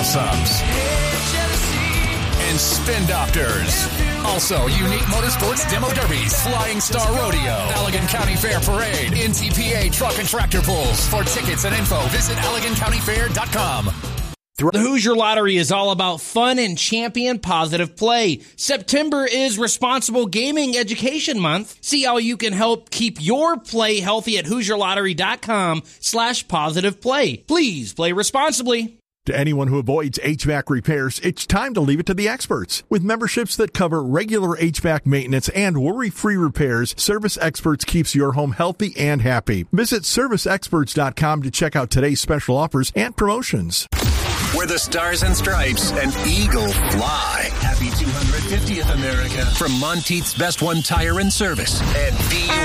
House Subs, and Spin Doctors. Also, Unique Motorsports Demo Derbies, Flying Star Rodeo, Allegan County Fair Parade, NTPA Truck and Tractor Pulls. For tickets and info, visit AlleganCountyFair.com. The Hoosier Lottery is all about fun and champion positive play. September is Responsible Gaming Education Month. See how you can help keep your play healthy at HoosierLottery.com/positive play. Please play responsibly. To anyone who avoids HVAC repairs, it's time to leave it to the experts. With memberships that cover regular HVAC maintenance and worry-free repairs, Service Experts keeps your home healthy and happy. Visit ServiceExperts.com to check out today's special offers and promotions. Where the stars and stripes and eagle fly. Happy 250th America. From Monteith's Best One Tire and Service and